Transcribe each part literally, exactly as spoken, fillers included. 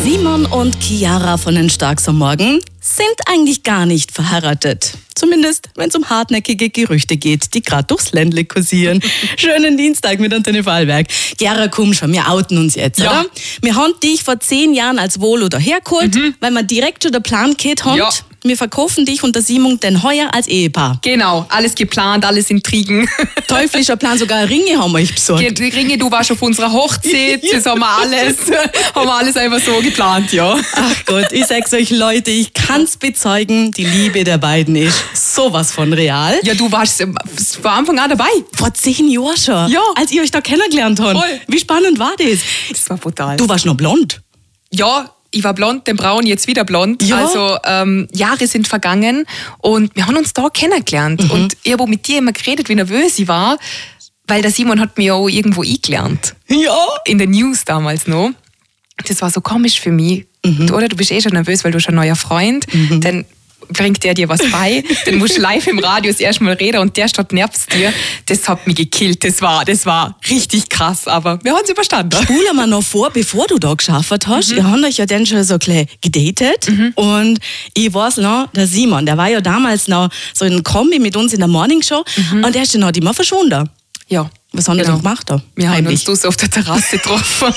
Simon und Chiara von den Starks am Morgen sind eigentlich gar nicht verheiratet. Zumindest, wenn es um hartnäckige Gerüchte geht, die gerade durchs Ländle kursieren. Schönen Dienstag mit Antenne Vorarlberg. Chiara, komm schon, wir outen uns jetzt, ja. oder? Wir haben dich vor zehn Jahren als Volo dahergeholt, mhm. weil wir direkt schon den Plan gehabt haben. Ja. Wir verkaufen dich und der Simon denn heuer als Ehepaar. Genau, alles geplant, alles Intrigen. Teuflischer Plan, sogar Ringe haben wir euch besorgt. Die Ringe, du warst auf unserer Hochzeit, das haben wir alles, haben wir alles einfach so geplant, ja. Ach Gott, ich sag's euch Leute, ich kann's bezeugen, die Liebe der beiden ist sowas von real. Ja, du warst von Anfang an dabei. Vor zehn Jahren schon, ja. als ihr euch da kennengelernt habt. Voll. Wie spannend war das? Das war brutal. Du warst noch blond. Ja, ich war blond, den Braun jetzt wieder blond. Ja. Also ähm, Jahre sind vergangen und wir haben uns da kennengelernt. Mhm. Und ich habe mit dir immer geredet, wie nervös ich war, weil der Simon hat mich auch irgendwo eingelernt. Ja. In den News damals noch. Das war so komisch für mich. Mhm. Du, oder? Du bist eh schon nervös, weil du schon ein neuer Freund. Mhm. Dann bringt der dir was bei, dann musst du live im Radio das erste Mal reden und der statt nervst dir. Das hat mich gekillt. Das war, das war richtig krass, aber wir haben es überstanden. Spulen wir noch vor, bevor du da geschafft hast. Mhm. Ihr habt euch ja dann schon so gleich gedatet. Mhm. Und ich weiß noch, der Simon, der war ja damals noch so in Kombi mit uns in der Morningshow mhm. und der ist dann halt immer verschwunden. Ja. Was haben wir genau. denn gemacht da? Wir haben Heimlich. uns auf der Terrasse getroffen.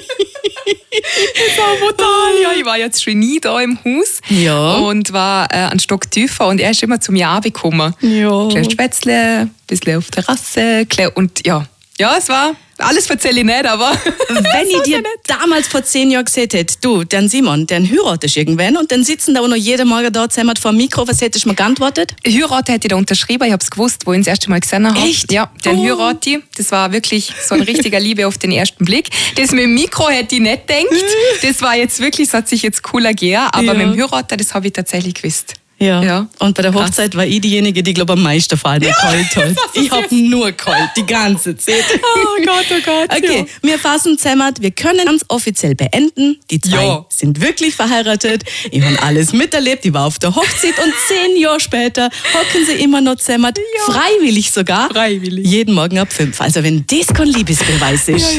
Das war brutal. Ja, ich war jetzt schon nie da im Haus ja. und war äh, einen Stock tiefer und er ist immer zu mir angekommen. Ja. Klein Spätzle, ein bisschen auf der Terrasse und ja, ja, es war, alles erzähle ich nicht, aber wenn ich dir damals vor zehn Jahren gesagt hätte, du, den Simon, den heiratest irgendwann und dann sitzen da auch noch jeden Morgen da zusammen vor dem Mikro, was hättest du mir geantwortet? Heirate hätte ich da unterschrieben, ich habe es gewusst, wo ich ihn das erste Mal gesehen habe. Echt? Ja, den oh. heirate ich. Das war wirklich so ein richtiger Liebe auf den ersten Blick. Das mit dem Mikro hätte ich nicht gedacht. Das war jetzt wirklich, das hat sich jetzt cooler gegeben, aber ja. mit dem Heirate, das habe ich tatsächlich gewusst. Ja. ja. Und bei der Hochzeit war ich diejenige, die, glaube ich, am meisten Fallen ja. geheult hat. Ich habe nur geheult, die ganze Zeit. Oh Gott, oh Gott. Okay, ja. wir fassen zusammen, wir können uns offiziell beenden. Die zwei ja. sind wirklich verheiratet. Ich habe alles miterlebt, ich war auf der Hochzeit und zehn Jahre später hocken sie immer noch zusammen. Ja. Freiwillig sogar. Freiwillig. Jeden Morgen ab fünf. Also wenn das kein Liebesbeweis ist. Ja, ja.